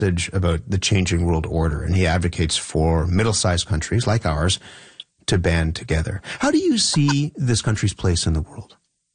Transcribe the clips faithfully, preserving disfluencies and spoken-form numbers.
message about the changing world order, and he advocates for middle-sized countries like ours to band together. How do you see this country's place in the world?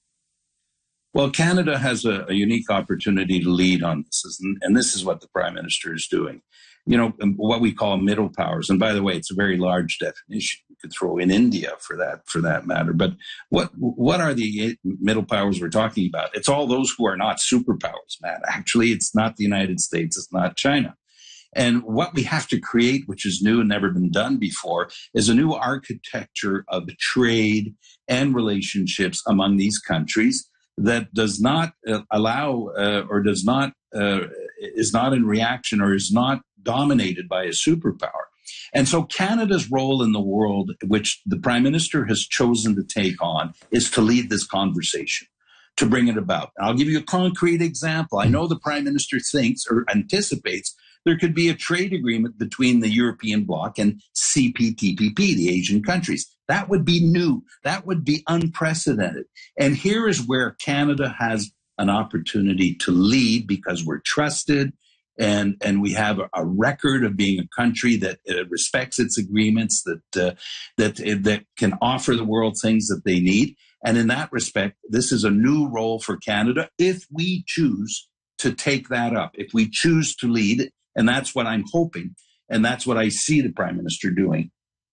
Well, Canada has a, a unique opportunity to lead on this, and, and this is what the Prime Minister is doing. You know, what we call middle powers, and by the way, it's a very large definition. You could throw in India for that, for that matter. But what what are the middle powers we're talking about? It's all those who are not superpowers, Matt. Actually, it's not the United States, it's not China. And what we have to create, which is new and never been done before, is a new architecture of trade and relationships among these countries that does not uh, allow uh, or does not uh, is not in reaction or is not dominated by a superpower. And so Canada's role in the world, which the Prime Minister has chosen to take on, is to lead this conversation, to bring it about. And I'll give you a concrete example. I know the Prime Minister thinks or anticipates there could be a trade agreement between the European bloc and C P T P P, the Asian countries. That would be new. That would be unprecedented. And here is where Canada has an opportunity to lead because we're trusted and, and we have a, a record of being a country that uh, respects its agreements, that, uh, that, uh, that can offer the world things that they need. And in that respect, this is a new role for Canada if we choose to take that up, if we choose to lead. And that's what I'm hoping. And that's what I see the Prime Minister doing.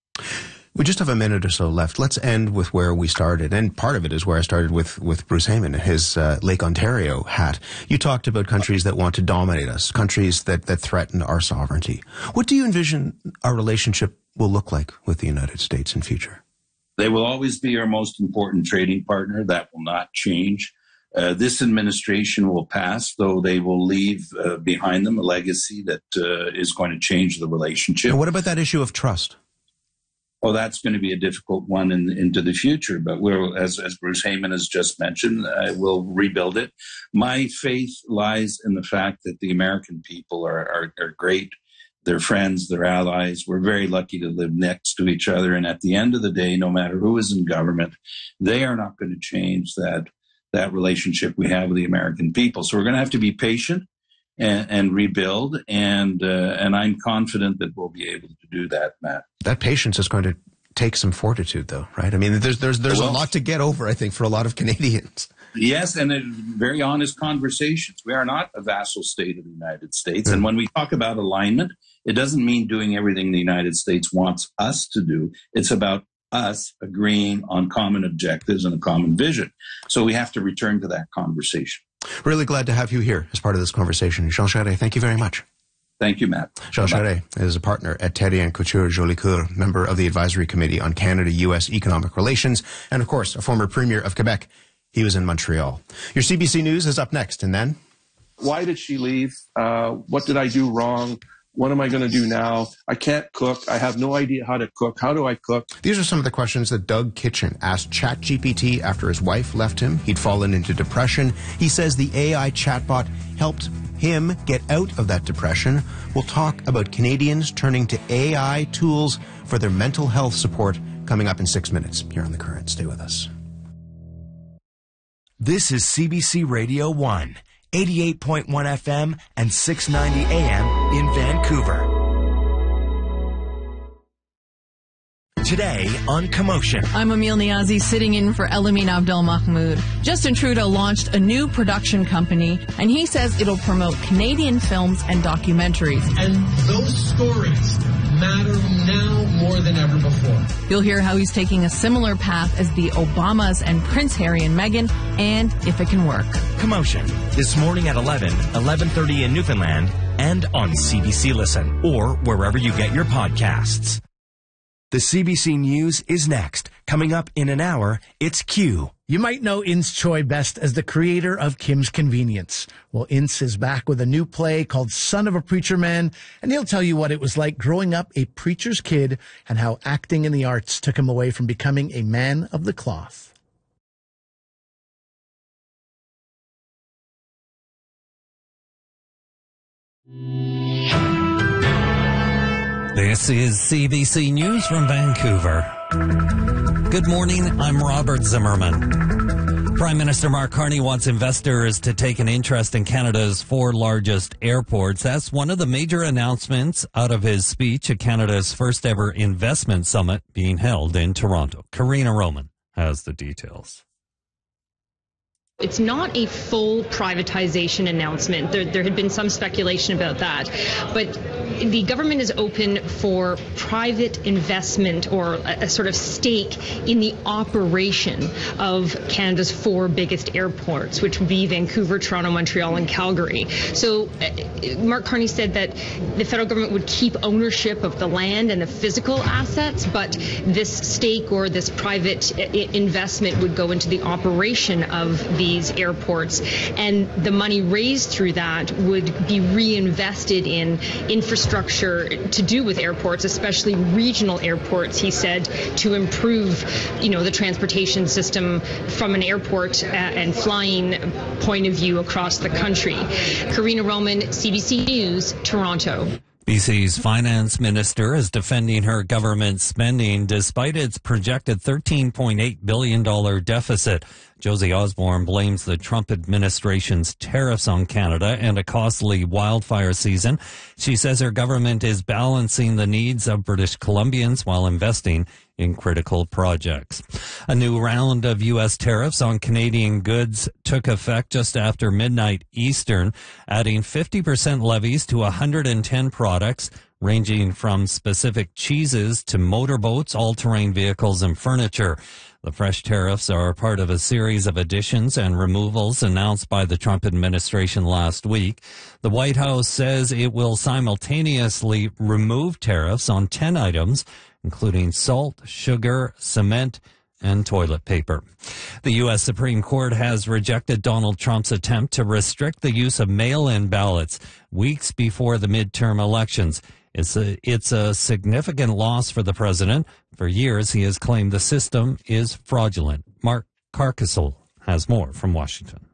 We just have a minute or so left. Let's end with where we started. And part of it is where I started with, with Bruce Heyman, his uh, Lake Ontario hat. You talked about countries that want to dominate us, countries that, that threaten our sovereignty. What do you envision our relationship will look like with the United States in future? They will always be our most important trading partner. That will not change. Uh, this administration will pass, though they will leave uh, behind them a legacy that uh, is going to change the relationship. And what about that issue of trust? Oh, that's going to be a difficult one in, into the future. But we'll, as, as Bruce Heyman has just mentioned, uh, we'll rebuild it. My faith lies in the fact that the American people are, are, are great. They're friends, they're allies. We're very lucky to live next to each other. And at the end of the day, no matter who is in government, they are not going to change that that relationship we have with the American people. So we're going to have to be patient and, and rebuild. And uh, and I'm confident that we'll be able to do that, Matt. That patience is going to take some fortitude, though, right? I mean, there's there's there's well, a lot to get over, I think, for a lot of Canadians. Yes, and very honest conversations. We are not a vassal state of the United States. Mm. And when we talk about alignment, it doesn't mean doing everything the United States wants us to do. It's about us agreeing on common objectives and a common vision. So we have to return to that conversation. Really glad to have you here as part of this conversation. Jean Charest, thank you very much. Thank you, Matt. Jean Charest is a partner at Terrien Couture Jolicoeur, member of the Advisory Committee on Canada-U S Economic Relations, and of course, a former Premier of Quebec. He was in Montreal. Your C B C News is up next, and then? Why did she leave? Uh, what did I do wrong? What am I going to do now? I can't cook. I have no idea how to cook. How do I cook? These are some of the questions that Doug Kitchen asked ChatGPT after his wife left him. He'd fallen into depression. He says the A I chatbot helped him get out of that depression. We'll talk about Canadians turning to A I tools for their mental health support coming up in six minutes here on The Current. Stay with us. This is C B C Radio one. eighty-eight point one F M and six ninety A M in Vancouver. Today on Commotion. I'm Emil Niazi, sitting in for Elamin Abdel Mahmoud. Justin Trudeau launched a new production company, and he says it'll promote Canadian films and documentaries. And those stories matter now more than ever before. You'll hear how he's taking a similar path as the Obamas and Prince Harry and Meghan, and if it can work. Commotion, this morning at eleven, eleven thirty in Newfoundland, and on C B C Listen, or wherever you get your podcasts. The C B C News is next. Coming up in an hour, it's Q. You might know Ince Choi best as the creator of Kim's Convenience. Well, Ince is back with a new play called Son of a Preacher Man, and he'll tell you what it was like growing up a preacher's kid and how acting in the arts took him away from becoming a man of the cloth. This is C B C News from Vancouver. Good morning, I'm Robert Zimmerman. Prime Minister Mark Carney wants investors to take an interest in Canada's four largest airports. That's one of the major announcements out of his speech at Canada's first ever investment summit being held in Toronto. Karina Roman has the details. It's not a full privatization announcement. There, there had been some speculation about that. But the government is open for private investment or a, a sort of stake in the operation of Canada's four biggest airports, which would be Vancouver, Toronto, Montreal, and Calgary. So uh, Mark Carney said that the federal government would keep ownership of the land and the physical assets, but this stake or this private I- investment would go into the operation of these airports, and the money raised through that would be reinvested in infrastructure to do with airports, especially regional airports, he said, to improve, you know, the transportation system from an airport uh, and flying point of view across the country. Karina Roman, C B C News, Toronto. B C's finance minister is defending her government spending despite its projected thirteen point eight billion dollars deficit. Josie Osborne blames the Trump administration's tariffs on Canada and a costly wildfire season. She says her government is balancing the needs of British Columbians while investing in critical projects. A new round of U S tariffs on Canadian goods took effect just after midnight Eastern, adding fifty percent levies to one hundred ten products, ranging from specific cheeses to motorboats, all-terrain vehicles, and furniture. The fresh tariffs are part of a series of additions and removals announced by the Trump administration last week. The White House says it will simultaneously remove tariffs on ten items, including salt, sugar, cement, and toilet paper. The U S Supreme Court has rejected Donald Trump's attempt to restrict the use of mail-in ballots weeks before the midterm elections. It's a, it's a significant loss for the president. For years, he has claimed the system is fraudulent. Mark Carcasole has more from Washington.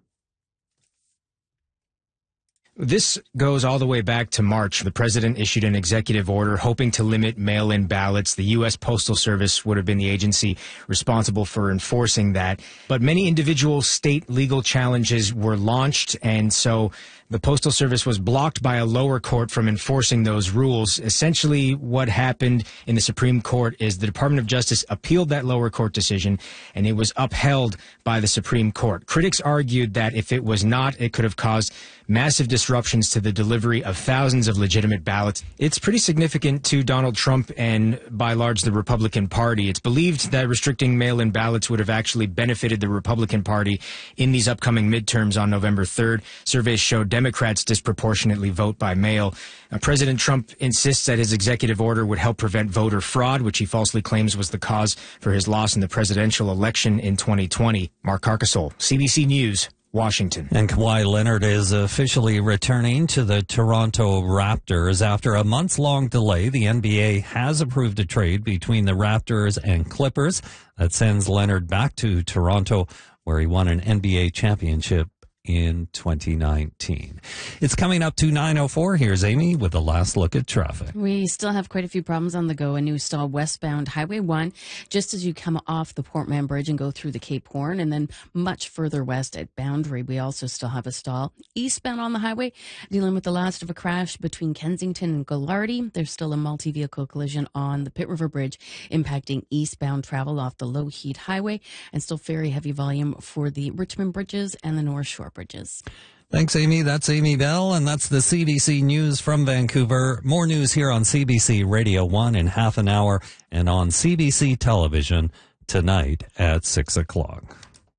This goes all the way back to March. The president issued an executive order hoping to limit mail-in ballots. The U S Postal Service would have been the agency responsible for enforcing that. But many individual state legal challenges were launched, and so the Postal Service was blocked by a lower court from enforcing those rules. Essentially, what happened in the Supreme Court is the Department of Justice appealed that lower court decision, and it was upheld by the Supreme Court. Critics argued that if it was not, it could have caused massive disruptions to the delivery of thousands of legitimate ballots. It's pretty significant to Donald Trump and, by large, the Republican Party. It's believed that restricting mail-in ballots would have actually benefited the Republican Party in these upcoming midterms on November third. Surveys show Democrats disproportionately vote by mail. Uh, President Trump insists that his executive order would help prevent voter fraud, which he falsely claims was the cause for his loss in the presidential election in twenty twenty. Mark Carcasole, C B C News, Washington. And Kawhi Leonard is officially returning to the Toronto Raptors. After a months-long delay, the N B A has approved a trade between the Raptors and Clippers that sends Leonard back to Toronto, where he won an N B A championship in twenty nineteen. It's coming up to nine oh four. Here's Amy with the last look at traffic. We still have quite a few problems on the go. A new stall westbound Highway one, just as you come off the Portman Bridge and go through the Cape Horn, and then much further west at Boundary, we also still have a stall. Eastbound on the highway, dealing with the last of a crash between Kensington and Ghilardi. There's still a multi-vehicle collision on the Pitt River Bridge, impacting eastbound travel off the Low Heat Highway, and still very heavy volume for the Richmond Bridges and the North Shore Bridges. Thanks, Amy. That's Amy Bell, and that's the C B C News from Vancouver. More news here on C B C Radio one in half an hour and on C B C Television tonight at six o'clock.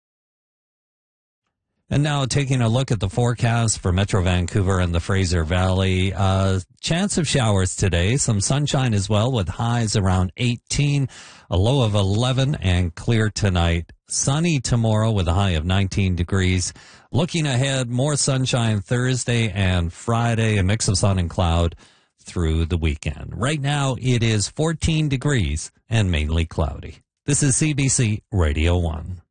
And now taking a look at the forecast for Metro Vancouver and the Fraser Valley. Uh, chance of showers today, some sunshine as well with highs around eighteen, a low of eleven, and clear tonight. Sunny tomorrow with a high of nineteen degrees. Looking ahead, more sunshine Thursday and Friday, a mix of sun and cloud through the weekend. Right now it is fourteen degrees and mainly cloudy. This is C B C Radio one.